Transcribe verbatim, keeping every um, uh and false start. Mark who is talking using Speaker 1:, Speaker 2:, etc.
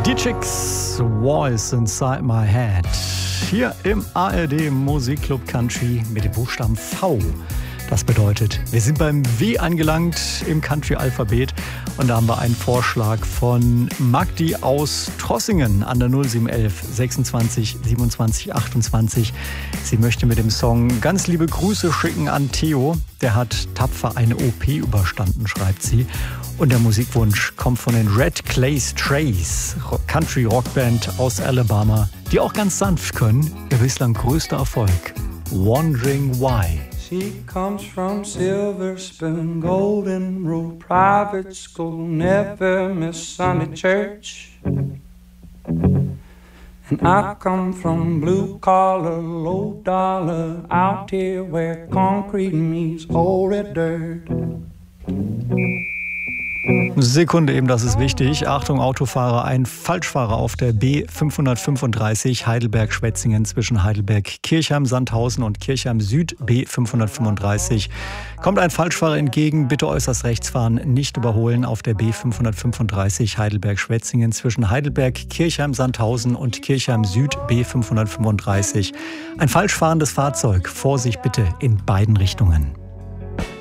Speaker 1: Die Chicks, Voice Inside My Head. Hier im A R D Musikclub Country mit dem Buchstaben V. Das bedeutet, wir sind beim W angelangt im Country-Alphabet und da haben wir einen Vorschlag von Magdi aus Trossingen an der null sieben elf sechsundzwanzig siebenundzwanzig achtundzwanzig. Sie möchte mit dem Song ganz liebe Grüße schicken an Theo. Der hat tapfer eine O P überstanden, schreibt sie. Und der Musikwunsch kommt von den Red Clay Strays, Country-Rockband aus Alabama, die auch ganz sanft können. Ihr bislang größter Erfolg, Wondering Why.
Speaker 2: She comes from Silver Spoon, Golden Rule Private School, never miss Sunday church. And I come from blue collar, low dollar, out here where concrete meets old red dirt.
Speaker 1: Sekunde eben, das ist wichtig. Achtung Autofahrer, ein Falschfahrer auf der B fünfhundertfünfunddreißig Heidelberg-Schwetzingen zwischen Heidelberg-Kirchheim-Sandhausen und Kirchheim-Süd B fünfhundertfünfunddreißig. Kommt ein Falschfahrer entgegen, bitte äußerst rechts fahren, nicht überholen auf der B fünfhundertfünfunddreißig Heidelberg-Schwetzingen zwischen Heidelberg-Kirchheim-Sandhausen und Kirchheim-Süd B fünfhundertfünfunddreißig. Ein falsch fahrendes Fahrzeug, Vorsicht bitte in beiden Richtungen.